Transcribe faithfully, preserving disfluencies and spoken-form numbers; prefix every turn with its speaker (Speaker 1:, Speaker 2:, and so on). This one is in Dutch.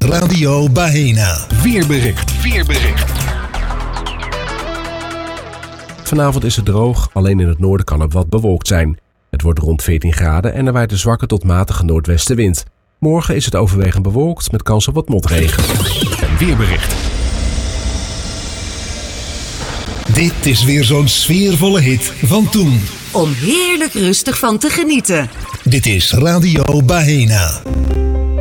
Speaker 1: Radio Bahena.
Speaker 2: Weerbericht. Weerbericht. Vanavond is het droog, alleen in het noorden kan het wat bewolkt zijn. Het wordt rond veertien graden en er waait een zwakke tot matige noordwestenwind. Morgen is het overwegend bewolkt met kans op wat motregen. Een weerbericht.
Speaker 1: Dit is weer zo'n sfeervolle hit van toen.
Speaker 3: Om heerlijk rustig van te genieten.
Speaker 1: Dit is Radio Bahena.